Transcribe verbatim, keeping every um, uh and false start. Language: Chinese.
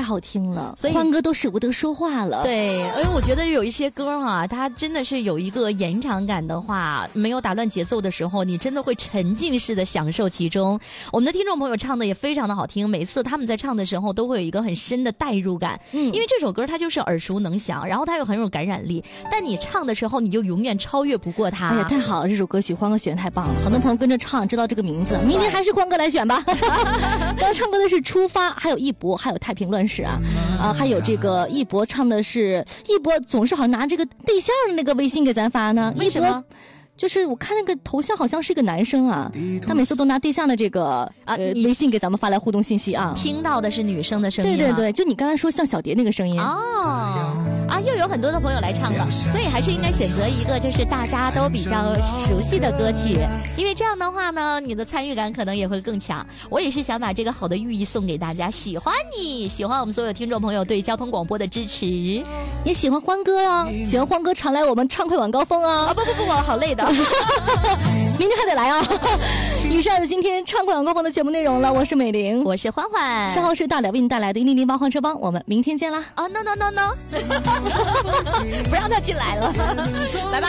好听了，所以欢哥都舍不得说话了。 对，因为我觉得有一些歌啊，它真的是有一个延长感的话，没有打乱节奏的时候，你真的会沉浸式的享受其中。我们的听众朋友唱的也非常的好听，每次他们在唱的时候都会有一个很深的代入感，嗯，因为这首歌它就是耳熟能详，然后它又很有感染力，但你唱的时候你就永远超越不过它。 哎呀，太好了，这首歌曲欢哥选的太棒了，很多朋友跟着唱，知道这个名字，明天还是欢哥来选吧。刚唱歌的是出发，还有一博，还有太平乱世啊，啊，还有这个一博唱的是一博总是好像拿这个对象的那个微信给咱发呢， 为什么？ 就是我看那个头像好像是一个男生啊，他每次都拿对象的这个啊、呃、微信给咱们发来互动信息啊。 听到的是女生的声音， 对对对，就你刚才说像小蝶那个声音哦。啊，又有很多的朋友来唱了，所以还是应该选择一个就是大家都比较熟悉的歌曲，因为这样的话呢，你的参与感可能也会更强。我也是想把这个好的寓意送给大家，喜欢你，喜欢我们所有听众朋友对交通广播的支持， 也喜欢欢歌啊，喜欢欢歌常来我们唱快晚高峰啊！ 啊不不不，我好累的， 明天还得来啊！以上是今天唱快晚高峰的节目内容了，我是美玲， 我是欢欢， 稍后是大了为你带来的一零零八欢车帮，我们明天见啦！ 啊、oh, no no no no， 不让他进来了，拜拜。